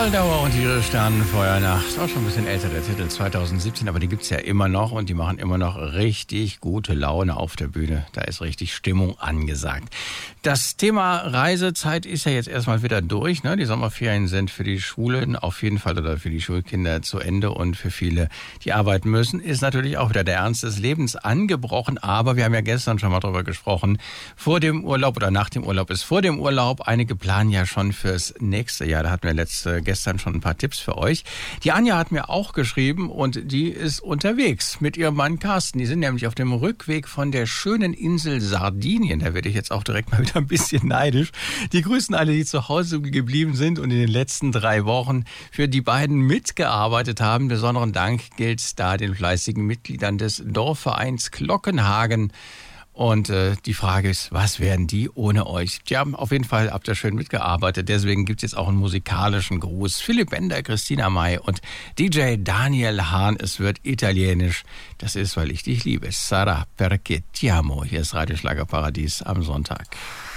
Waldauer und ihre Sternenfeuernacht. Auch schon ein bisschen älter, der Titel 2017, aber die gibt's ja immer noch und die machen immer noch richtig gute Laune auf der Bühne. Da ist richtig Stimmung angesagt. Das Thema Reisezeit ist ja jetzt erstmal wieder durch, ne? Die Sommerferien sind für die Schulen auf jeden Fall oder für die Schulkinder zu Ende und für viele, die arbeiten müssen, ist natürlich auch wieder der Ernst des Lebens angebrochen. Aber wir haben ja gestern schon mal drüber gesprochen, vor dem Urlaub oder nach dem Urlaub ist vor dem Urlaub. Einige planen ja schon fürs nächste Jahr. Da hatten wir gestern schon ein paar Tipps für euch. Die Anja hat mir auch geschrieben und die ist unterwegs mit ihrem Mann Carsten. Die sind nämlich auf dem Rückweg von der schönen Insel Sardinien. Da werde ich jetzt auch direkt mal wieder ein bisschen neidisch. Die grüßen alle, die zu Hause geblieben sind und in den letzten 3 Wochen für die beiden mitgearbeitet haben. Besonderen Dank gilt da den fleißigen Mitgliedern des Dorfvereins Glockenhagen. Und die Frage ist, was werden die ohne euch? Tja, auf jeden Fall habt ihr schön mitgearbeitet. Deswegen gibt es jetzt auch einen musikalischen Gruß. Philipp Bender, Christina May und DJ Daniel Hahn. Es wird italienisch. Das ist, weil ich dich liebe. Sarà perché ti amo. Hier ist Radio Schlagerparadies am Sonntag.